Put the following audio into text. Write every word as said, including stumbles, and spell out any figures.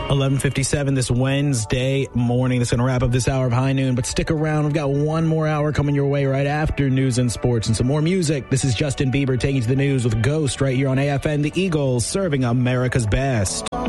eleven fifty-seven this Wednesday morning. That's going to wrap up this hour of High Noon, but stick around. We've got one more hour coming your way right after news and sports and some more music. This is Justin Bieber taking you to the news with Ghost right here on A F N, the Eagles, serving America's best.